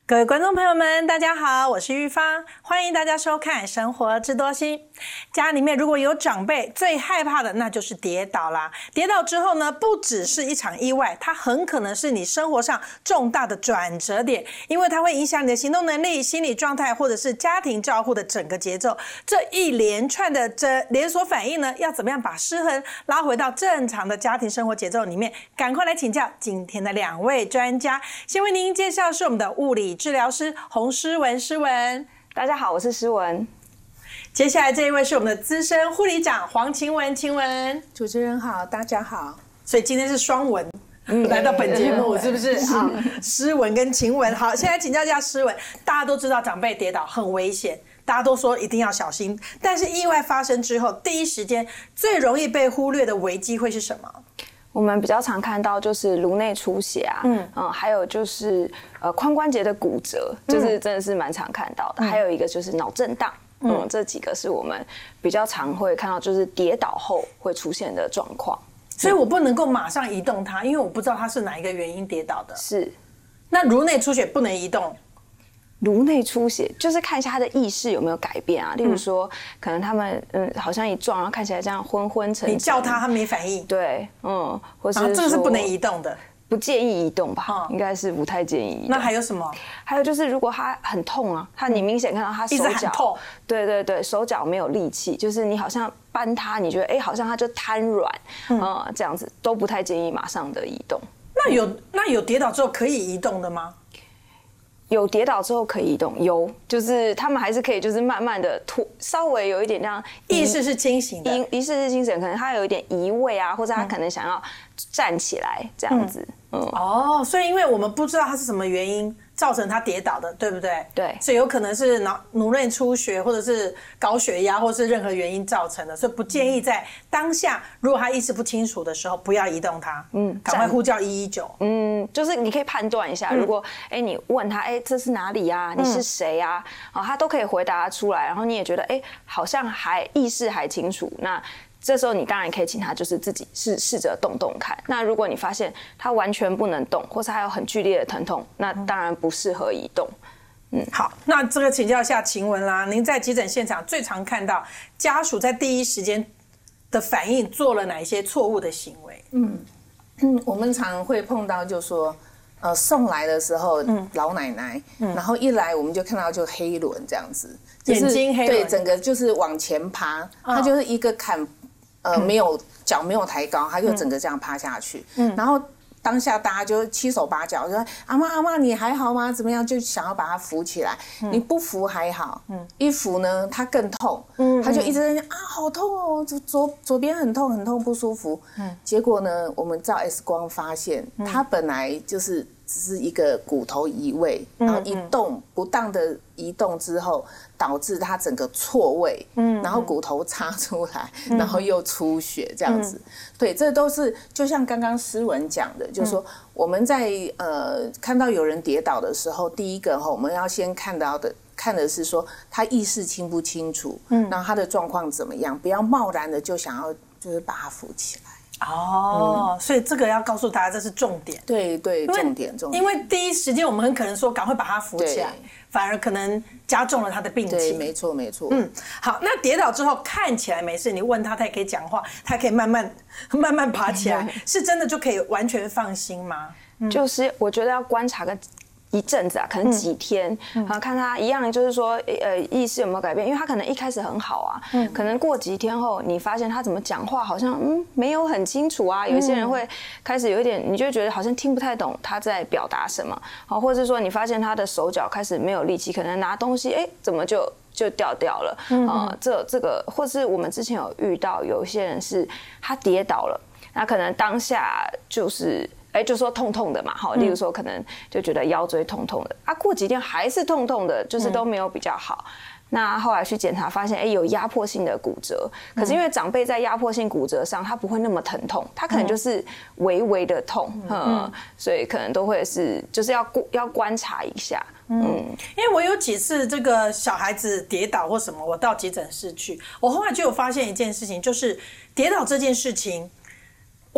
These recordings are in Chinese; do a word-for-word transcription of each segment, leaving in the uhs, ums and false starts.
各位观众朋友们，大家好，我是玉芳，欢迎大家收看《生活知多心》。家里面如果有长辈，最害怕的那就是跌倒啦。跌倒之后呢，不只是一场意外，它很可能是你生活上重大的转折点，因为它会影响你的行动能力、心理状态，或者是家庭照护的整个节奏。这一连串的这连锁反应呢，要怎么样把失衡拉回到正常的家庭生活节奏里面？赶快来请教今天的两位专家。先为您介绍是我们的物理治疗师洪诗文，诗文， 大家好，我是诗文。 接下来这一位是我们的资深护理长黄晴雯，晴雯， 主持人好，大家好。 所以今天是双文、嗯、来到本节目，是不是？好，诗文跟晴雯。好，现在请教一下诗文，大家都知道长辈跌倒很危险，大家都说一定要小心，但是意外发生之后，第一时间最容易被忽略的危机会是什么？ 我们比较常看到就是颅内出血啊，嗯嗯，还有就是呃髋关节的骨折，就是真的是蛮常看到的。嗯、还有一个就是脑震荡，嗯，嗯这几个是我们比较常会看到，就是跌倒后会出现的状况。 所以我不能够马上移动它，因为我不知道它是哪一个原因跌倒的。 是， 那颅内出血不能移动。 颅内出血就是看一下他的意识有没有改变啊，例如说，嗯、可能他们嗯好像一撞，然后看起来这样昏昏沉沉。 你叫他，他没反应。 对，嗯，或是啊，这个是不能移动的， 不建议移动吧？嗯、应该是不太建议移动。 那还有什么？ 还有就是，如果他很痛啊，他你明显看到他手脚， 一直很痛， 对对对，手脚没有力气，就是你好像搬他，你觉得哎，好像他就瘫软，嗯、呃，这样子都不太建议马上的移动。 那有那有跌倒之后可以移动的吗？ 有跌倒之后可以移动，有就是他们还是可以，就是慢慢的拖，稍微有一点这样， 意识是清醒的， 意识是清醒，可能他有一点移位啊，或者他可能想要站起来这样子。嗯， 嗯哦，所以因为我们不知道他是什么原因造成他跌倒的，对不对？ 对， 所以有可能是脑颅内出血，或者是高血压，或是任何原因造成的，所以不建议在当下，如果他意识不清楚的时候，不要移动他，嗯，赶快呼叫一一九。 嗯，就是你可以判断一下，嗯、如果哎你问他哎这是哪里啊？你是谁啊？啊、嗯，他都可以回答出来，然后你也觉得哎好像还意识还清楚，那。这时候你当然可以请他就是自己试试着动动看。那如果你发现他完全不能动，或是还有很剧烈的疼痛，那当然不适合移动。 嗯，好，那这个请教一下晴雯啦，您在急诊现场最常看到家属在第一时间的反应做了哪一些错误的行为？ 嗯嗯，我们常会碰到就说，呃，送来的时候，嗯、老奶奶，嗯、然后一来我们就看到就黑轮这样子，就是、 眼睛黑轮， 对，整个就是往前趴，哦、它就是一个坎。呃，没有脚没有抬高，他就整个这样趴下去。嗯，然后当下大家就七手八脚，就说阿嬷阿嬷你还好吗？怎么样？就想要把他扶起来。嗯、你不扶还好，嗯，一扶呢他更痛，嗯，他就一直在那啊好痛哦，左左边很痛很痛不舒服。嗯，结果呢，我们照 X 光发现，嗯、他本来就是只是一个骨头移位，然后移动不当的移动之后。导致他整个错位，嗯，然后骨头插出来，嗯、然后又出血这样子，嗯、对，这都是就像刚刚诗文讲的，就是说我们在呃看到有人跌倒的时候，第一个哈，我们要先看到的看的是说他意识清不清楚，嗯，然后他的状况怎么样，不要贸然的就想要就是把他扶起来。 哦，嗯、所以这个要告诉大家，这是重点。 对对，重点重点。 因为第一时间我们很可能说赶快把他扶起来，反而可能加重了他的病情。 对，没错没错。 嗯，好，那跌倒之后看起来没事，你问他，他也可以讲话，他可以慢慢慢慢爬起来，是真的就可以完全放心吗？ 嗯、就是我觉得要观察个。一阵子啊，可能几天，嗯、然后看他一样，就是说，呃，意识有没有改变？因为他可能一开始很好啊，嗯、可能过几天后，你发现他怎么讲话好像嗯没有很清楚啊。有些人会开始有一点，你就觉得好像听不太懂他在表达什么，好，或者是说你发现他的手脚开始没有力气，可能拿东西，哎，怎么就就掉掉了？嗯、呃，这这个，或是我们之前有遇到有些人是他跌倒了，那可能当下就是。哎，就说痛痛的嘛，哈，例如说可能就觉得腰椎痛痛的，啊，过几天还是痛痛的，就是都没有比较好。嗯、那后来去检查，发现哎有压迫性的骨折，可是因为长辈在压迫性骨折上，他不会那么疼痛，他可能就是微微的痛，嗯，嗯所以可能都会是就是要要观察一下。嗯， 因为我有几次这个小孩子跌倒或什么，我到急诊室去，我后来就有发现一件事情，就是跌倒这件事情。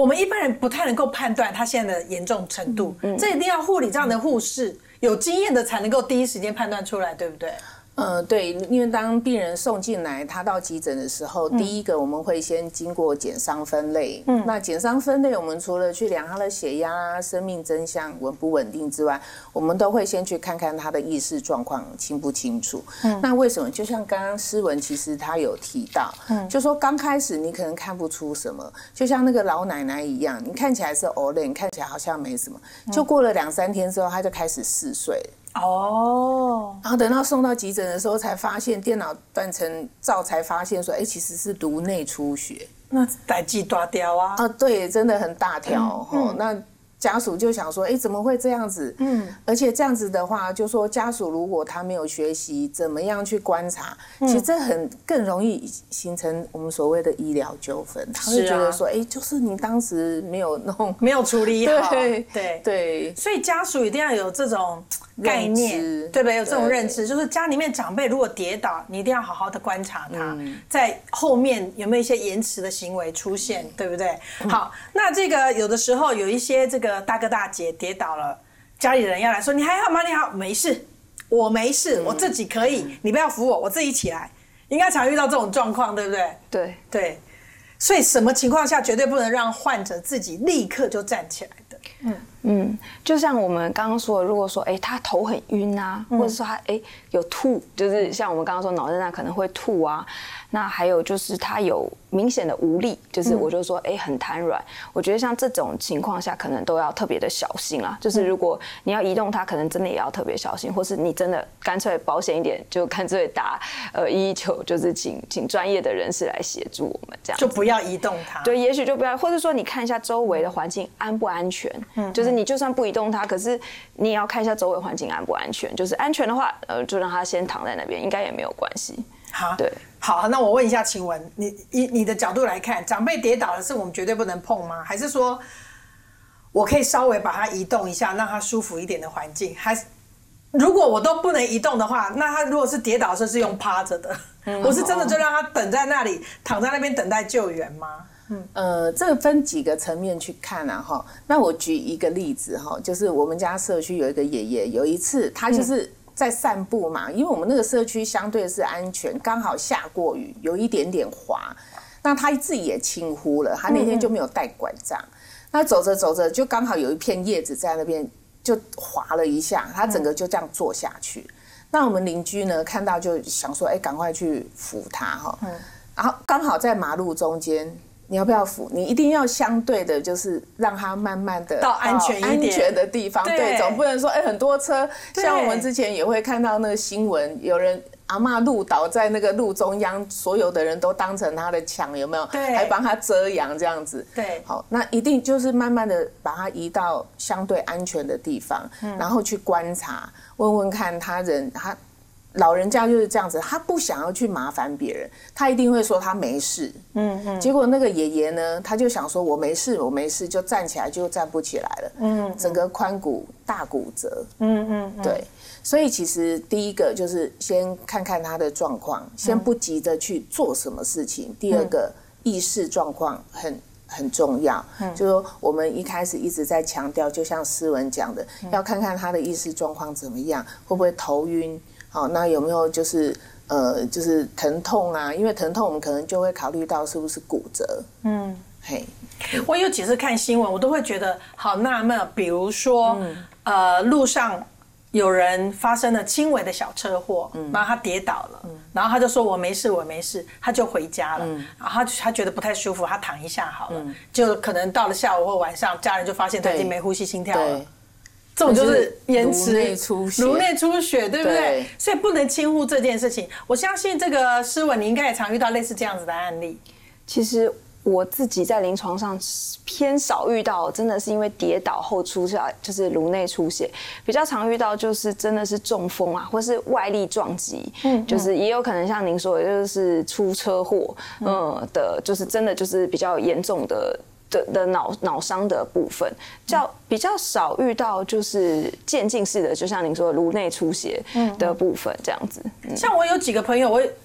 我们一般人不太能够判断他现在的严重程度，嗯、这一定要护理站的护士有经验的才能够第一时间判断出来，对不对？ 呃，对，因为当病人送进来，他到急诊的时候，嗯、第一个我们会先经过检伤分类。嗯，那检伤分类，我们除了去量他的血压、生命真相稳不稳定之外，我们都会先去看看他的意识状况清不清楚。嗯，那为什么？就像刚刚诗文其实他有提到，嗯，就说刚开始你可能看不出什么，就像那个老奶奶一样，你看起来是欧累，你看起来好像没什么，就过了两三天之后，他就开始嗜睡了。哦，然后等到送到急诊的时候，才发现电脑断层照才发现说，哎，其实是颅内出血。 那代志大条啊！ 啊，对，真的很大条。嗯嗯、那家属就想说，哎，怎么会这样子？嗯，而且这样子的话，就说家属如果他没有学习怎么样去观察，嗯、其实这很更容易形成我们所谓的医疗纠纷。他会觉得说，哎、啊，就是你当时没有弄， 没有处理好。 对对对， 所以家属一定要有这种概念，对不对？有这种认知，就是家里面长辈如果跌倒，你一定要好好的观察他，嗯、在后面有没有一些延迟的行为出现，对不对？嗯、好，那这个有的时候有一些这个大哥大姐跌倒了，家里人要来说你还好吗？你好，没事，我没事，嗯、我自己可以，你不要扶我，我自己起来。应该常遇到这种状况，对不对？ 对对，所以什么情况下绝对不能让患者自己立刻就站起来的？ 嗯嗯，就像我们刚刚说的，如果说哎他头很晕啊，嗯、或者说他哎有吐，就是像我们刚刚说脑震荡可能会吐啊，那还有就是他有明显的无力，就是我就说哎很瘫软，我觉得像这种情况下可能都要特别的小心啊。就是如果你要移动他，可能真的也要特别小心，或是你真的干脆保险一点，就干脆打呃一一九，就是请请专业的人士来协助我们，这样就不要移动他。 对，也许就不要，或者说你看一下周围的环境安不安全，嗯，就是你就算不移动它，可是你也要看一下周围环境安不安全。就是安全的话，呃，就让他先躺在那边，应该也没有关系。 好， 对， 好，那我问一下晴雯，你以你的角度来看，长辈跌倒的是我们绝对不能碰吗？还是说我可以稍微把它移动一下，让它舒服一点的环境？还是如果我都不能移动的话，那他如果是跌倒的时候是用趴着的，嗯、我是真的就让他等在那里，躺在那边等待救援吗？ 嗯，呃，这个分几个层面去看啊，哈。那我举一个例子哈，就是我们家社区有一个爷爷，有一次他就是在散步嘛，嗯、因为我们那个社区相对是安全，刚好下过雨，有一点点滑，那他自己也轻忽了，他那天就没有带拐杖，嗯、那走着走着就刚好有一片叶子在那边就滑了一下，他整个就这样坐下去。嗯、那我们邻居呢看到就想说，哎，赶快去扶他哈，嗯、然后刚好在马路中间。你要不要扶？你一定要相对的，就是让他慢慢的到安全一点、 安全的地方。对，总不能说，哎，很多车，像我们之前也会看到那个新闻，有人阿嬷路倒在那个路中央，所有的人都当成他的墙，有没有？ 对， 还帮他遮阳这样子。 对， 好，那一定就是慢慢的把他移到相对安全的地方，嗯、然后去观察，问问看他人他。老人家就是这样子，他不想要去麻烦别人，他一定会说他没事。嗯嗯。结果那个爷爷呢，他就想说我没事，我没事，就站起来就站不起来了。嗯。整个髋骨大骨折。嗯嗯嗯。对，所以其实第一个就是先看看他的状况，先不急着去做什么事情。第二个，意识状况很很重要。嗯。就是说我们一开始一直在强调，就像诗文讲的，要看看他的意识状况怎么样，会不会头晕。好，那有没有就是呃，就是疼痛啊？因为疼痛，我们可能就会考虑到是不是骨折。嗯，嘿， 我有几次看新闻，我都会觉得好纳闷。比如说，嗯、呃，路上有人发生了轻微的小车祸，嗯、然后他跌倒了，嗯、然后他就说我没事，我没事，他就回家了。嗯、然后他他觉得不太舒服，他躺一下好了，嗯、就可能到了下午或晚上，家人就发现他已经没呼吸心跳了。这种就是延迟颅内出血，颅内出血，对不对？对，所以不能轻忽这件事情。我相信这个诗文，你应该也常遇到类似这样子的案例。 其实我自己在临床上偏少遇到，真的是因为跌倒后出下就是颅内出血，比较常遇到就是真的是中风啊，或是外力撞击，嗯，就是也有可能像您说的，就是出车祸，嗯、呃、的，就是真的就是比较严重的。的, 的脑脑伤的部分，较比较少遇到就是渐进式的，就像您说的颅内出血的部分这样子。嗯、 像我有几个朋友，我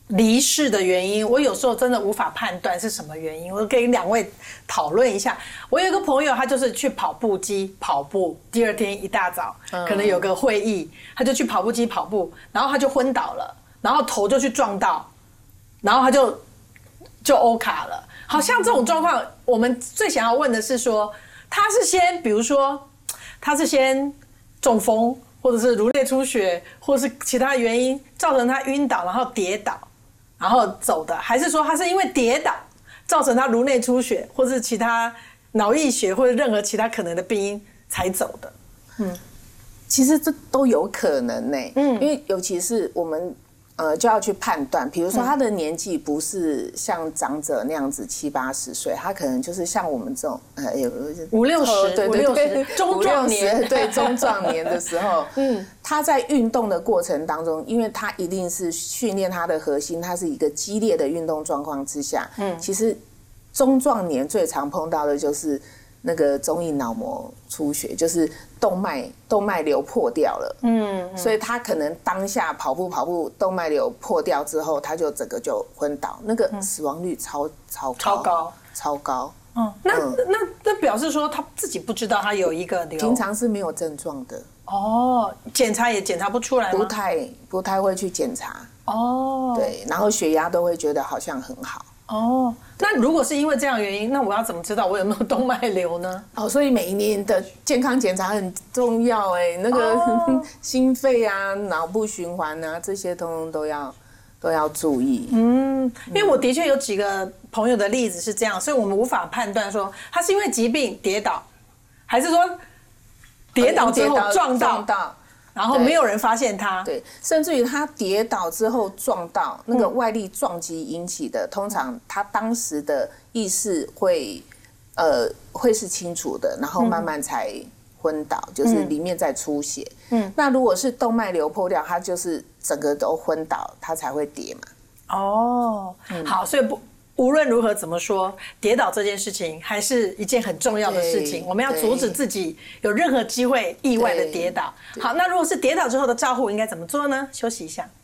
离世的原因，我有时候真的无法判断是什么原因。我跟两位讨论一下。我有一个朋友，他就是去跑步机跑步，第二天一大早可能有个会议，他就去跑步机跑步，然后他就昏倒了，然后头就去撞到，然后他就就欧卡了。好像这种状况，我们最想要问的是说，他是先，比如说他是先中风，或者是颅内出血，或者是其他原因造成他晕倒，然后跌倒。然后走的，还是说他是因为跌倒造成他颅内出血，或是其他脑溢血，或者任何其他可能的病因才走的？嗯， 其实这都有可能呢、欸。嗯，因为尤其是我们呃就要去判断，比如说他的年纪不是像长者那样子七八十岁，他可能就是像我们这种呃有五六十， 对对对， 中壮年， 对中壮年的时候，嗯。他在运动的过程当中，因为他一定是训练他的核心，他是一个激烈的运动状况之下，嗯，其实中壮年最常碰到的就是那个中硬脑膜出血，就是动脉动脉瘤破掉了，嗯，嗯所以他可能当下跑步跑步，动脉瘤破掉之后，他就整个就昏倒，那个死亡率超超高超高超高， 嗯，那嗯那那表示说他自己不知道他有一个瘤， 平常是没有症状的。 哦，检查也检查不出来吗？ 不太不太会去检查哦， 对，然后血压都会觉得好像很好哦。那如果是因为这样原因，那我要怎么知道我有没有动脉瘤呢？ 哦，所以每一年的健康检查很重要哎，那个、哦、心肺啊、脑部循环啊这些，通通都要都要注意。 嗯，因为我的确有几个朋友的例子是这样，所以我们无法判断说他是因为疾病跌倒，还是说。跌倒之后撞到， 撞到然后没有人发现他。 对，甚至于他跌倒之后撞到那个外力撞击引起的，嗯、通常他当时的意识会呃会是清楚的，然后慢慢才昏倒，嗯、就是里面在出血。嗯，那如果是动脉瘤破掉，他就是整个都昏倒，他才会跌嘛。 哦，嗯、好，所以不。无论如何怎么说，跌倒这件事情还是一件很重要的事情。我们要阻止自己有任何机会意外的跌倒。好，那如果是跌倒之后的照护，应该怎么做呢？休息一下。